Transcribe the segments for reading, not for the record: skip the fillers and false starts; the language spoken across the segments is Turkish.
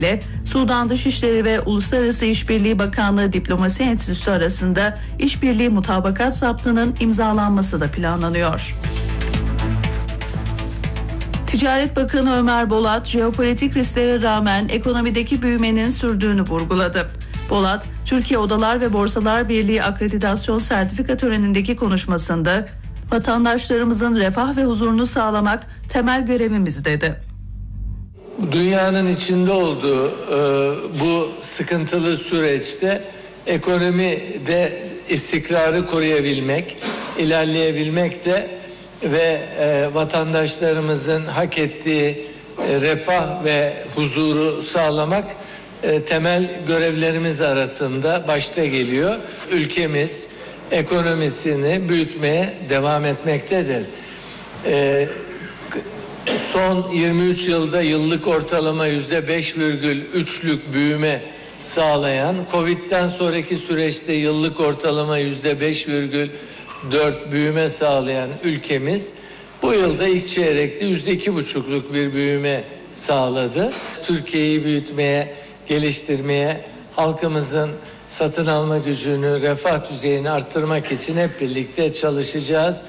Sudan Dışişleri ve Uluslararası İşbirliği Bakanlığı Diplomasi Enstitüsü arasında işbirliği mutabakat zaptının imzalanması da planlanıyor. Ticaret Bakanı Ömer Bolat, jeopolitik risklere rağmen ekonomideki büyümenin sürdüğünü vurguladı. Bolat, Türkiye Odalar ve Borsalar Birliği akreditasyon sertifika törenindeki konuşmasında, vatandaşlarımızın refah ve huzurunu sağlamak temel görevimiz dedi. Dünyanın içinde olduğu bu sıkıntılı süreçte ekonomide istikrarı koruyabilmek, ilerleyebilmek de ve vatandaşlarımızın hak ettiği refah ve huzuru sağlamak temel görevlerimiz arasında başta geliyor. Ülkemiz ekonomisini büyütmeye devam etmektedir. Son 23 yılda yıllık ortalama %5,3'lük büyüme sağlayan, Covid'den sonraki süreçte yıllık ortalama %5,4 büyüme sağlayan ülkemiz bu yılda ilk çeyrekte %2,5'luk bir büyüme sağladı. Türkiye'yi büyütmeye, geliştirmeye, halkımızın satın alma gücünü, refah düzeyini arttırmak için hep birlikte çalışacağız.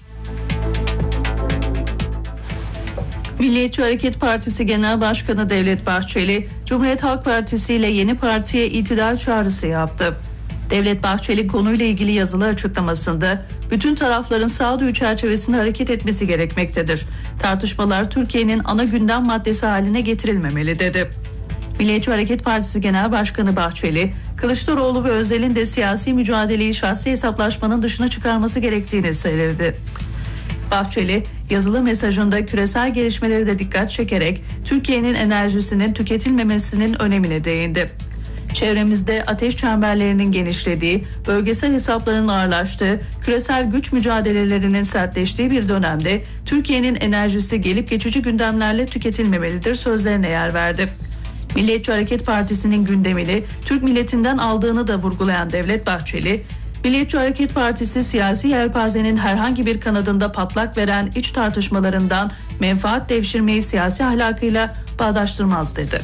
Milliyetçi Hareket Partisi Genel Başkanı Devlet Bahçeli, Cumhuriyet Halk Partisi ile yeni partiye itidal çağrısı yaptı. Devlet Bahçeli konuyla ilgili yazılı açıklamasında, bütün tarafların sağduyu çerçevesinde hareket etmesi gerekmektedir. Tartışmalar Türkiye'nin ana gündem maddesi haline getirilmemeli dedi. Milliyetçi Hareket Partisi Genel Başkanı Bahçeli, Kılıçdaroğlu ve Özel'in de siyasi mücadeleyi şahsi hesaplaşmanın dışına çıkarması gerektiğini söyledi. Bahçeli, yazılı mesajında küresel gelişmeleri de dikkat çekerek Türkiye'nin enerjisinin tüketilmemesinin önemine değindi. Çevremizde ateş çemberlerinin genişlediği, bölgesel hesapların ağırlaştığı, küresel güç mücadelelerinin sertleştiği bir dönemde Türkiye'nin enerjisi gelip geçici gündemlerle tüketilmemelidir sözlerine yer verdi. Milliyetçi Hareket Partisi'nin gündemini Türk milletinden aldığını da vurgulayan Devlet Bahçeli, Milliyetçi Hareket Partisi siyasi yelpazenin herhangi bir kanadında patlak veren iç tartışmalarından menfaat devşirmeyi siyasi ahlakıyla bağdaştırmaz dedi.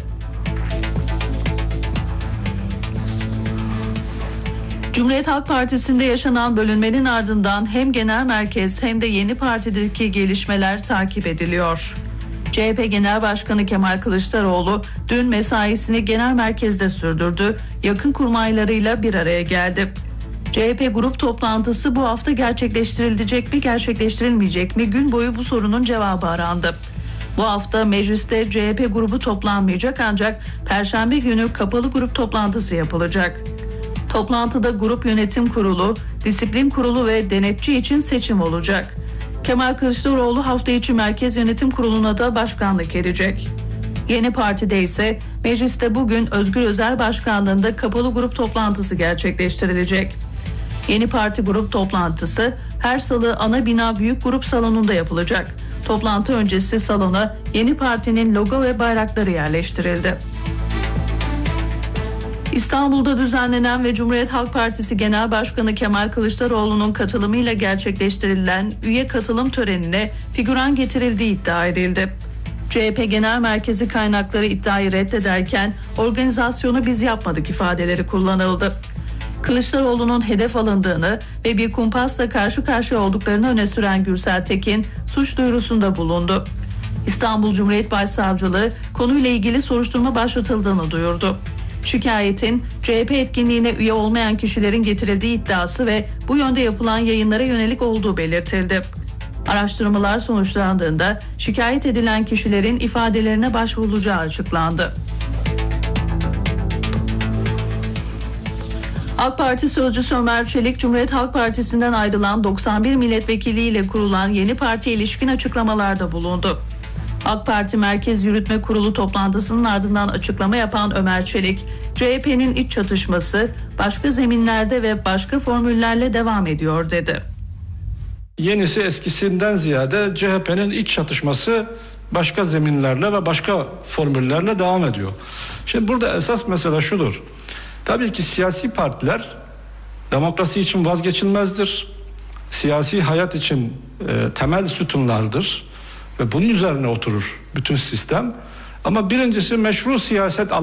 Cumhuriyet Halk Partisi'nde yaşanan bölünmenin ardından hem genel merkez hem de yeni partideki gelişmeler takip ediliyor. CHP Genel Başkanı Kemal Kılıçdaroğlu dün mesaisini genel merkezde sürdürdü, yakın kurmaylarıyla bir araya geldi. CHP grup toplantısı bu hafta gerçekleştirilecek mi, gerçekleştirilmeyecek mi? Gün boyu bu sorunun cevabı arandı. Bu hafta mecliste CHP grubu toplanmayacak ancak Perşembe günü kapalı grup toplantısı yapılacak. Toplantıda Grup Yönetim Kurulu, Disiplin Kurulu ve Denetçi için seçim olacak. Kemal Kılıçdaroğlu hafta içi Merkez Yönetim Kurulu'na da başkanlık edecek. Yeni Parti'de ise mecliste bugün Özgür Özel başkanlığında kapalı grup toplantısı gerçekleştirilecek. Yeni Parti grup toplantısı her salı ana bina büyük grup salonunda yapılacak. Toplantı öncesi salona Yeni Parti'nin logo ve bayrakları yerleştirildi. İstanbul'da düzenlenen ve Cumhuriyet Halk Partisi Genel Başkanı Kemal Kılıçdaroğlu'nun katılımıyla gerçekleştirilen üye katılım törenine figüran getirildiği iddia edildi. CHP Genel Merkezi kaynakları iddiayı reddederken organizasyonu biz yapmadık ifadeleri kullanıldı. Kılıçdaroğlu'nun hedef alındığını ve bir kumpasla karşı karşıya olduklarını öne süren Gürsel Tekin suç duyurusunda bulundu. İstanbul Cumhuriyet Başsavcılığı konuyla ilgili soruşturma başlatıldığını duyurdu. Şikayetin CHP etkinliğine üye olmayan kişilerin getirildiği iddiası ve bu yönde yapılan yayınlara yönelik olduğu belirtildi. Araştırmalar sonuçlandığında şikayet edilen kişilerin ifadelerine başvurulacağı açıklandı. AK Parti Sözcüsü Ömer Çelik, Cumhuriyet Halk Partisi'nden ayrılan 91 milletvekiliyle kurulan yeni partiye ilişkin açıklamalarda bulundu. AK Parti Merkez Yürütme Kurulu toplantısının ardından açıklama yapan Ömer Çelik, CHP'nin iç çatışması başka zeminlerde ve başka formüllerle devam ediyor dedi. Yenisi eskisinden ziyade CHP'nin iç çatışması başka zeminlerle ve başka formüllerle devam ediyor. Şimdi burada esas mesele şudur. Tabii ki siyasi partiler demokrasi için vazgeçilmezdir. Siyasi hayat için temel sütunlardır. Ve bunun üzerine oturur bütün sistem. Ama birincisi meşru siyaset